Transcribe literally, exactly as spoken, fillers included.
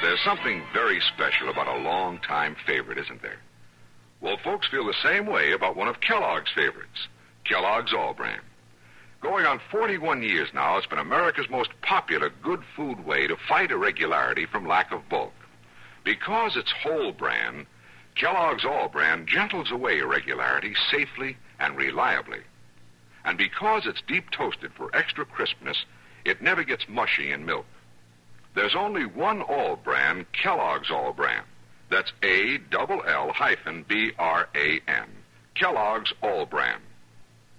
There's something very special about a long-time favorite, isn't there? Well, folks feel the same way about one of Kellogg's favorites, Kellogg's All-Bran. Going on forty-one years now, it's been America's most popular good food way to fight irregularity from lack of bulk. Because it's whole bran, Kellogg's All-Bran gentles away irregularity safely and reliably. And because it's deep toasted for extra crispness, it never gets mushy in milk. There's only one All-Bran, Kellogg's All-Bran. That's A L L hyphen B R A N. Kellogg's All-Bran.